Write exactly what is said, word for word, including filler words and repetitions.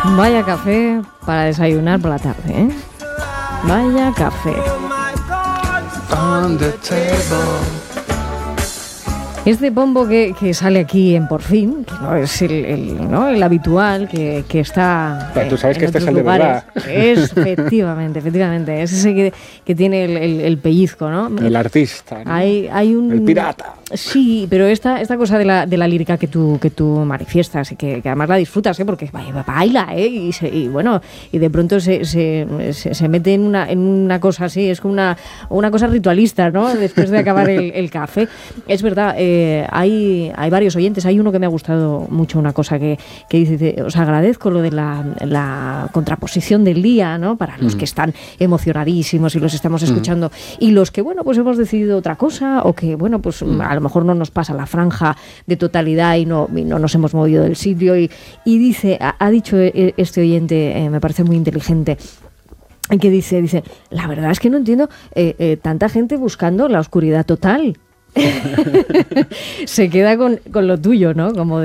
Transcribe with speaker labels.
Speaker 1: Vaya café para desayunar por la tarde, ¿eh? Vaya café.
Speaker 2: On the table.
Speaker 1: Este pombo que, que sale aquí en Por Fin, que no es el, el, ¿no? el habitual, que, que está.
Speaker 2: Pero tú sabes
Speaker 1: en
Speaker 2: que este es el de
Speaker 1: lugares.
Speaker 2: verdad.
Speaker 1: Es, efectivamente, efectivamente. Es ese que, que tiene el, el, el pellizco, ¿no?
Speaker 2: El artista, ¿no?
Speaker 1: Hay, hay un,
Speaker 2: el pirata.
Speaker 1: Sí, pero esta, esta cosa de la, de la lírica que tú, que tú manifiestas y que, que además la disfrutas, ¿eh? Porque baila, ¿eh? Y, se, y bueno, y de pronto se, se, se, se mete en una, en una cosa así, es como una, una cosa ritualista, ¿no? Después de acabar el, el café. Es verdad, eh, hay, hay varios oyentes, hay uno que me ha gustado mucho, una cosa que, que dice, os agradezco lo de la, la contraposición del día, ¿no? Para los mm. que están emocionadísimos y los estamos escuchando, mm. y los que, bueno, pues hemos decidido otra cosa, o que, bueno, pues mm. a lo mejor no nos pasa la franja de totalidad y no, y no nos hemos movido del sitio. Y, y dice, ha, ha dicho este oyente, eh, me parece muy inteligente, que dice, dice, la verdad es que no entiendo eh, eh, tanta gente buscando la oscuridad total. Se queda con, con lo tuyo, ¿no? Como de